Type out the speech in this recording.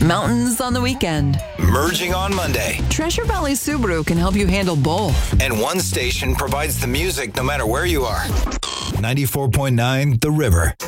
mountains on the weekend. Merging on Monday. Treasure Valley Subaru can help you handle both. And one station provides the music no matter where you are. 94.9 The River.